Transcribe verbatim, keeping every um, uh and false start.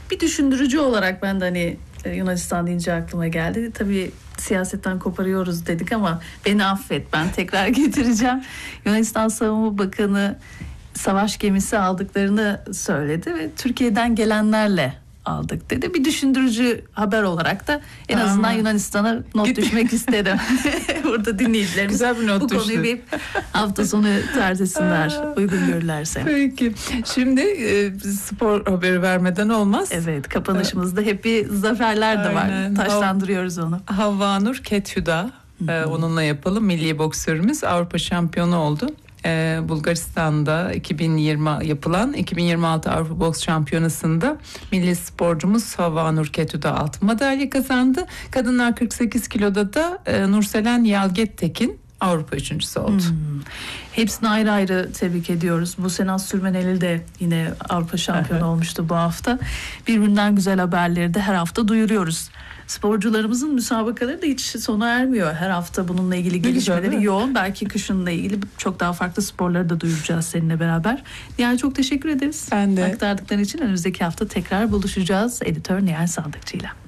Bir düşündürücü olarak ben de hani Yunanistan deyince aklıma geldi. Tabii siyasetten koparıyoruz dedik ama beni affet, ben tekrar getireceğim. Yunanistan Savunma Bakanı savaş gemisi aldıklarını söyledi ve Türkiye'den gelenlerle aldık dedi. Bir düşündürücü haber olarak da en azından Ama. Yunanistan'a not Git. düşmek isterim. Burada dinleyicilerimiz Güzel bir not bu konuyu bir hafta sonu tartışsınlar uygun görürlerse. Peki. Şimdi e, spor haberi vermeden olmaz. Evet, kapanışımızda hep bir zaferler de Aynen. var. Taşlandırıyoruz onu. Havvanur Kethuda e, onunla yapalım. Milli boksörümüz Avrupa şampiyonu oldu. Ee, Bulgaristan'da iki bin yirmi yapılan iki bin yirmi altı Avrupa Boks Şampiyonası'nda milli sporcumuz Havvanur Kethuda altın madalya kazandı. Kadınlar kırk sekiz kiloda da e, Nurselen Yalgettekin Avrupa üçüncüsü oldu. Hmm. Hepsini ayrı ayrı tebrik ediyoruz. Bu Senat Sürmeneli de yine Avrupa şampiyonu olmuştu bu hafta. Birbirinden güzel haberleri de her hafta duyuruyoruz. Sporcularımızın müsabakaları da hiç sona ermiyor. Her hafta bununla ilgili gelişmeleri yoğun. Belki kışınla ilgili çok daha farklı sporları da duyuracağız seninle beraber. Nihal, çok teşekkür ederiz. Ben de. Aktardıkların için önümüzdeki hafta tekrar buluşacağız. Editör Nihal Sandıkçı'yla.